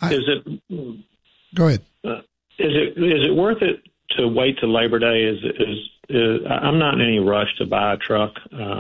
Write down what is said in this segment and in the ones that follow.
Go ahead. Is it worth it to wait till Labor Day? I'm not in any rush to buy a truck.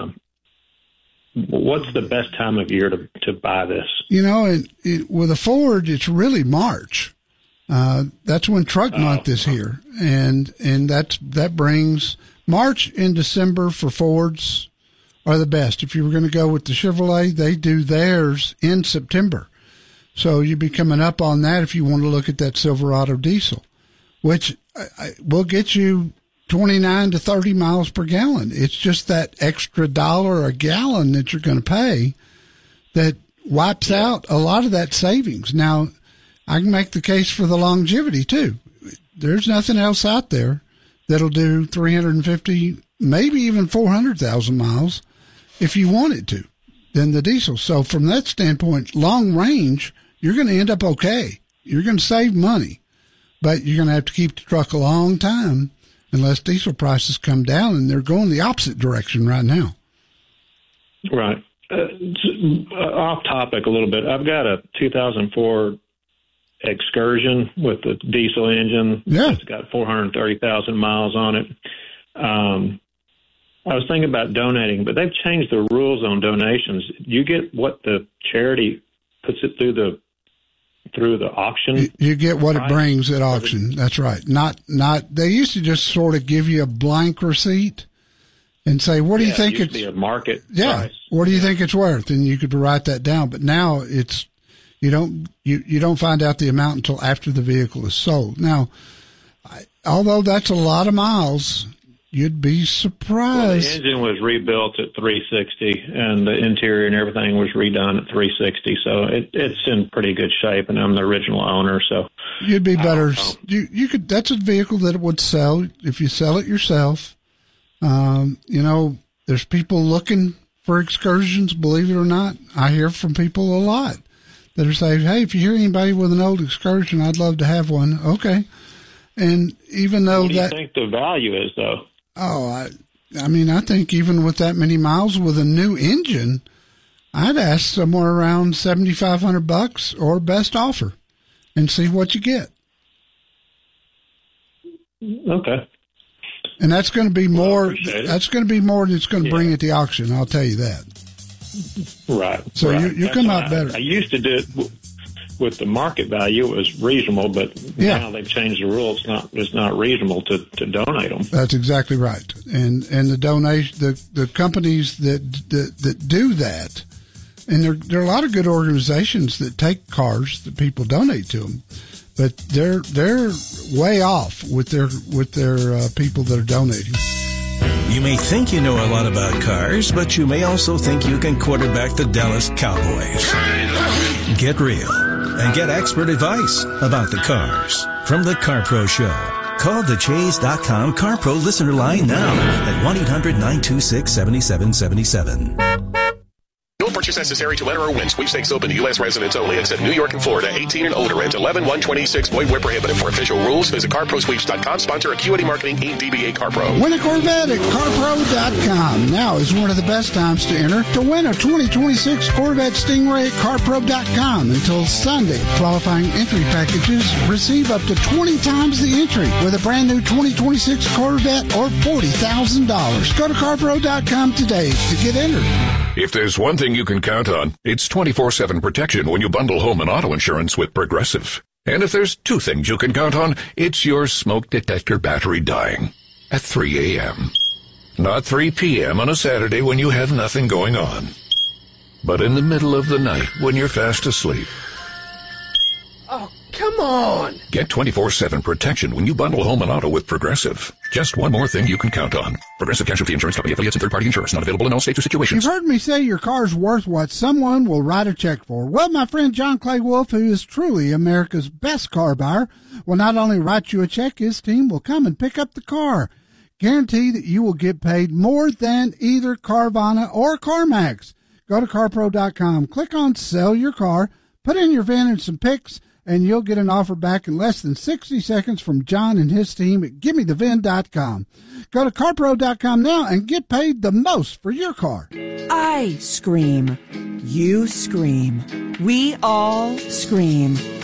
What's the best time of year to buy this? With a Ford, it's really March. That's when truck month is here, and that brings March and December for Fords are the best. If you were going to go with the Chevrolet, they do theirs in September, so you'd be coming up on that if you want to look at that Silverado diesel, which will get you 29 to 30 miles per gallon. It's just that extra $1 a gallon that you're going to pay that wipes out a lot of that savings. Now, I can make the case for the longevity too. There's nothing else out there that'll do 350, maybe even 400,000 miles if you wanted to than the diesel. So from that standpoint, long range, you're going to end up okay. You're going to save money, but you're going to have to keep the truck a long time unless diesel prices come down, and they're going the opposite direction right now. Right. Off topic a little bit. I've got a 2004 Excursion with a diesel engine. Yeah. It's got 430,000 miles on it. I was thinking about donating, but they've changed the rules on donations. You get what the charity puts it through the auction. You get what it brings at auction. That's right. Not. They used to just sort of give you a blank receipt and say, "What do you think it's?" Be a market price. What do you think it's worth? And you could write that down. But now it's you don't find out the amount until after the vehicle is sold. Now, although that's a lot of miles, you'd be surprised. Well, the engine was rebuilt at 360, and the interior and everything was redone at 360. So it's in pretty good shape, and I'm the original owner. So you'd be better. You could. That's a vehicle that would sell if you sell it yourself. There's people looking for Excursions. Believe it or not, I hear from people a lot that are saying, "Hey, if you hear anybody with an old Excursion, I'd love to have one." Okay, and even though what do you think the value is, though? Oh, I think even with that many miles with a new engine, I'd ask somewhere around $7,500 or best offer, and see what you get. Okay. And that's going to be more. That's going to be more than it's going to bring at the auction. I'll tell you that. Right. So right. you come out better. I used to do it with the market value. It was reasonable, but now they've changed the rules. It's not reasonable to donate them. That's exactly right. And the donation, the companies that do that, and there are a lot of good organizations that take cars that people donate to them, but they're way off with their people that are donating. You may think you know a lot about cars, but you may also think you can quarterback the Dallas Cowboys. Get real and get expert advice about the cars from the CarPro Show. Call the Chase.com CarPro listener line now at 1-800-926-7777. No purchase necessary to enter or win. Sweepstakes open to U.S. residents only, except New York and Florida. 18 and older. Rent 11-126. Void where prohibited. For official rules, visit CarProSweeps.com. Sponsor Acuity Marketing, Inc. DBA CarPro. Win a Corvette at CarPro.com. Now is one of the best times to enter to win a 2026 Corvette Stingray at CarPro.com until Sunday. Qualifying entry packages receive up to 20 times the entry with a brand new 2026 Corvette or $40,000. Go to CarPro.com today to get entered. If there's one thing you can count on, it's 24/7 protection when you bundle home and auto insurance with Progressive. And if there's two things you can count on, it's your smoke detector battery dying at 3 a.m. Not 3 p.m. on a Saturday when you have nothing going on, but in the middle of the night when you're fast asleep. Oh, come on! Get 24/7 protection when you bundle home and auto with Progressive. Just one more thing you can count on. Progressive Casualty Insurance Company, affiliates, and third-party insurance. Not available in all states or situations. You've heard me say your car's worth what someone will write a check for. Well, my friend John Clay Wolf, who is truly America's best car buyer, will not only write you a check, his team will come and pick up the car. Guarantee that you will get paid more than either Carvana or CarMax. Go to CarPro.com, click on Sell Your Car, put in your VIN and some pics, and you'll get an offer back in less than 60 seconds from John and his team at GiveMeTheVIN.com. Go to CarPro.com now and get paid the most for your car. I scream. You scream. We all scream.